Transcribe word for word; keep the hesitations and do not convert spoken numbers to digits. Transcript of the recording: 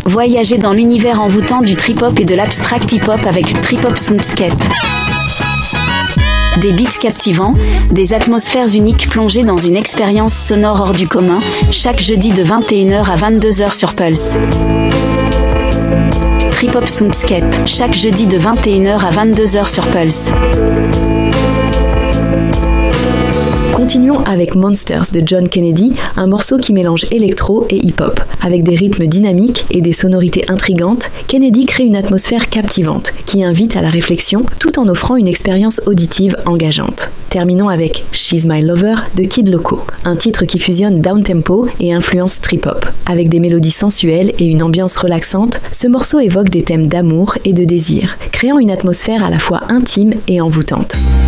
Voyagez dans l'univers envoûtant du trip-hop et de l'abstract hip-hop avec Trip-Hop Soundscape. Des beats captivants, des atmosphères uniques plongées dans une expérience sonore hors du commun, chaque jeudi de vingt et une heures à vingt-deux heures sur Pulse. Trip-Hop Soundscape, chaque jeudi de vingt et une heures à vingt-deux heures sur Pulse. Continuons avec Monsters de John Kennedy, un morceau qui mélange électro et hip-hop. Avec des rythmes dynamiques et des sonorités intrigantes, Kennedy crée une atmosphère captivante qui invite à la réflexion tout en offrant une expérience auditive engageante. Terminons avec She's My Lover de Kid Loco, un titre qui fusionne downtempo et influence trip-hop. Avec des mélodies sensuelles et une ambiance relaxante, ce morceau évoque des thèmes d'amour et de désir, créant une atmosphère à la fois intime et envoûtante.